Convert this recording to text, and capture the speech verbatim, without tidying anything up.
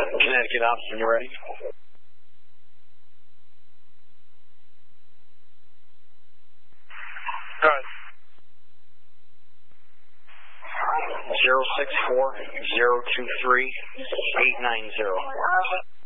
Connecticut Ops, when you're ready. All right. Zero six four zero two three eight nine zero.